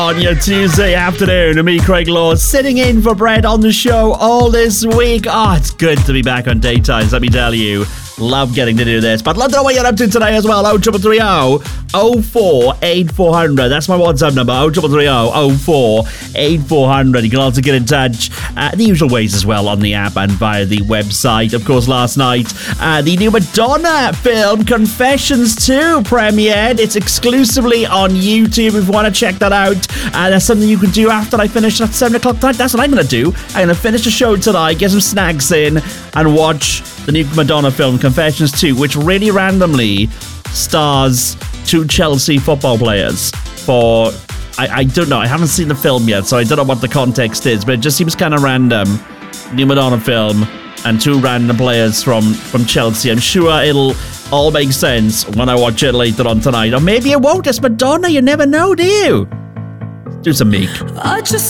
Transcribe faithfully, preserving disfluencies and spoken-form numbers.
On your Tuesday afternoon, and me, Craig Law, sitting in for Brett on the show all this week. Oh, it's good to be back on daytimes, let me tell you. Love getting to do this. But let me know what you're up to today as well. oh three three oh, oh four eight four hundred. That's my WhatsApp number. oh three three oh, oh four eight four hundred. You can also get in touch uh, the usual ways as well on the app and via the website. Of course, last night, uh, the new Madonna film, Confessions two, premiered. It's exclusively on YouTube if you want to check that out. Uh, that's something you can do after I finish at seven o'clock tonight. That's what I'm going to do. I'm going to finish the show tonight, get some snacks in, and watch the new Madonna film, Confessions two, which really randomly stars two Chelsea football players for, I, I don't know, I haven't seen the film yet, so I don't know what the context is, but it just seems kind of random. New Madonna film and two random players from, from Chelsea. I'm sure it'll all make sense when I watch it later on tonight. Or maybe it won't. It's Madonna. You never know, do you? Do some meek. I just